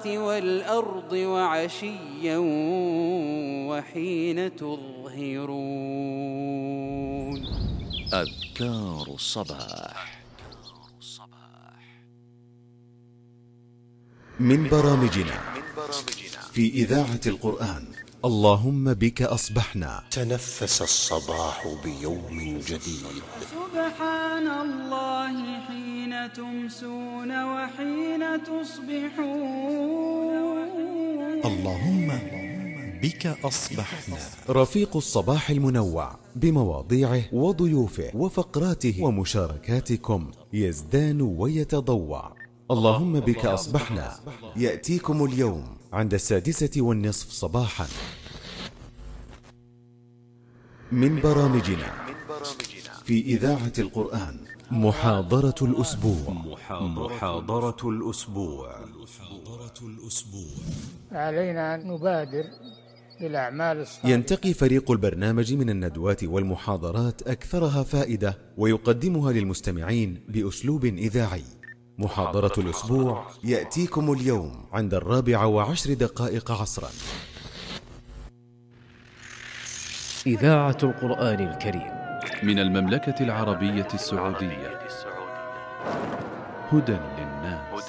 السماوات والأرض وعشيا وحين تظهرون. أذكار الصباح. من برامجنا في إذاعة القرآن. اللهم بك أصبحنا. تنفس الصباح بيوم جديد. سبحان الله حين تمسون وحين تصبحون. اللهم بك أصبحنا. رفيق الصباح المنوع بمواضيعه وضيوفه وفقراته ومشاركاتكم يزدان ويتضوع. اللهم بك أصبحنا يأتيكم اليوم عند 6:30 صباحا. من برامجنا في إذاعة القرآن. محاضرة الأسبوع. محاضرة الأسبوع. علينا أن نبادر بالأعمال الصالحة. ينتقي فريق البرنامج من الندوات والمحاضرات أكثرها فائدة ويقدمها للمستمعين بأسلوب إذاعي. محاضرة الأسبوع يأتيكم اليوم عند 4:10 عصرا. إذاعة القرآن الكريم من المملكة العربية السعودية. هدى للناس.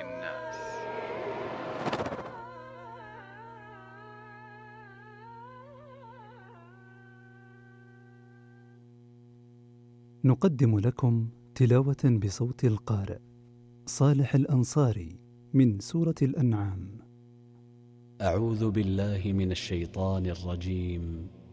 نقدم لكم تلاوة بصوت القارئ صالح الأنصاري من سورة الأنعام. أعوذ بالله من الشيطان الرجيم.